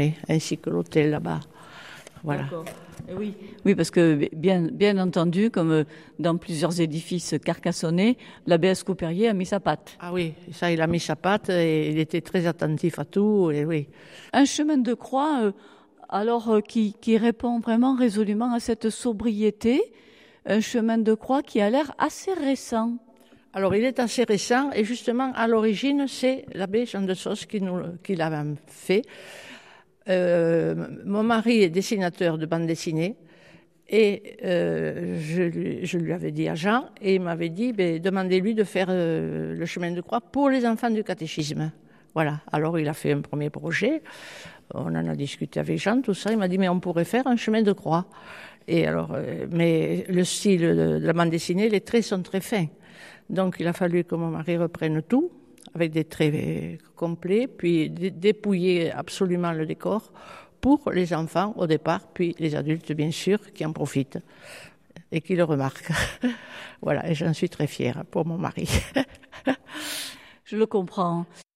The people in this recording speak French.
ainsi que l'hôtel là-bas. Voilà. Oui. Oui, parce que bien entendu, comme dans plusieurs édifices carcassonnés, l'abbesse Couperier a mis sa patte. Ah oui, ça, il a mis sa patte et il était très attentif à tout. Et oui. Un chemin de croix, qui répond vraiment résolument à cette sobriété, un chemin de croix qui a l'air assez récent. Alors, il est assez récent et justement, à l'origine, c'est l'abbé Jean de Sauce qui l'a fait. Mon mari est dessinateur de bande dessinée et je lui avais dit à Jean et il m'avait dit demandez-lui de faire le chemin de croix pour les enfants du catéchisme. Voilà, alors il a fait un premier projet, on en a discuté avec Jean, tout ça, il m'a dit mais on pourrait faire un chemin de croix. Et alors, mais le style de la bande dessinée, les traits sont très fins. Donc il a fallu que mon mari reprenne tout avec des traits complets, puis dépouiller absolument le décor pour les enfants au départ, puis les adultes bien sûr qui en profitent et qui le remarquent. Voilà, et j'en suis très fière pour mon mari. Je le comprends.